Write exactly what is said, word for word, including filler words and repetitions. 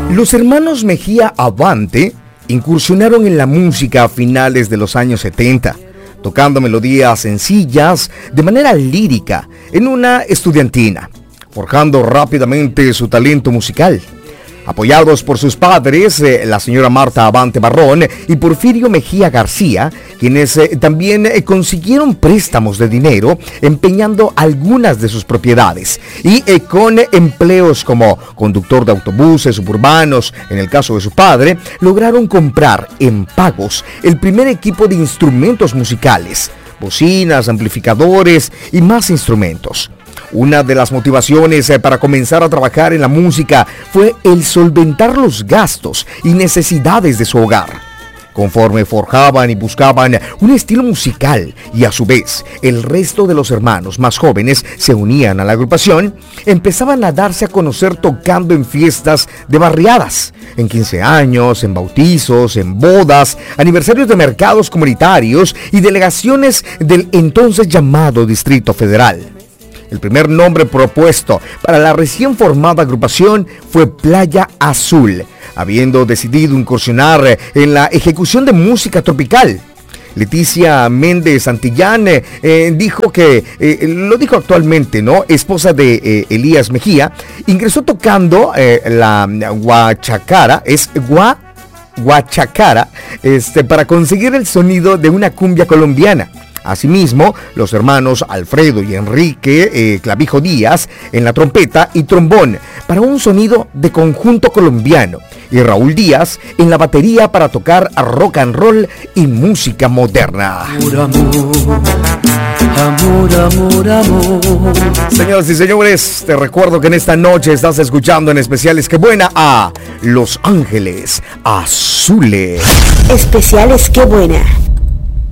Los hermanos Mejía Abante incursionaron en la música a finales de los años setenta, tocando melodías sencillas de manera lírica en una estudiantina, forjando rápidamente su talento musical. Apoyados por sus padres, eh, la señora Marta Abante Barrón y Porfirio Mejía García, quienes eh, también eh, consiguieron préstamos de dinero empeñando algunas de sus propiedades y eh, con eh, empleos como conductor de autobuses suburbanos, en el caso de su padre, lograron comprar en pagos el primer equipo de instrumentos musicales, bocinas, amplificadores y más instrumentos. Una de las motivaciones para comenzar a trabajar en la música fue el solventar los gastos y necesidades de su hogar. Conforme forjaban y buscaban un estilo musical y a su vez el resto de los hermanos más jóvenes se unían a la agrupación, empezaban a darse a conocer tocando en fiestas de barriadas, en quince años, en bautizos, en bodas, aniversarios de mercados comunitarios y delegaciones del entonces llamado Distrito Federal. El primer nombre propuesto para la recién formada agrupación fue Playa Azul, habiendo decidido incursionar en la ejecución de música tropical. Leticia Méndez Santillán eh, eh, dijo que, eh, lo dijo actualmente, ¿no? Esposa de eh, Elías Mejía, ingresó tocando eh, la guachacara, es gua, guachacara, este, para conseguir el sonido de una cumbia colombiana. Asimismo, los hermanos Alfredo y Enrique eh, Clavijo Díaz en la trompeta y trombón para un sonido de conjunto colombiano y Raúl Díaz en la batería para tocar rock and roll y música moderna. Amor, amor, amor, amor, amor. Señoras y señores, te recuerdo que en esta noche estás escuchando en Especiales Qué Buena a Los Ángeles Azules. Especiales Qué Buena.